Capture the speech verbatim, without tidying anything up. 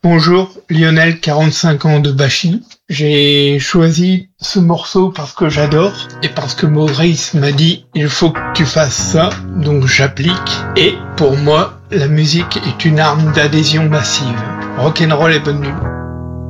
Bonjour, Lionel, quarante-cinq ans de Bachy. J'ai choisi ce morceau parce que j'adore et parce que Maurice m'a dit il faut que tu fasses ça, donc j'applique. Et pour moi, la musique est une arme d'adhésion massive. Rock'n'roll et bonne nuit.